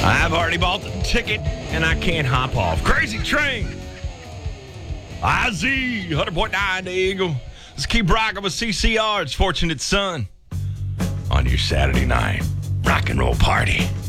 I've already bought the ticket, and I can't hop off. Crazy Train. IZ, 100.9 The Eagle. Let's keep rocking with CCR. It's Fortunate Son on your Saturday night rock and roll party.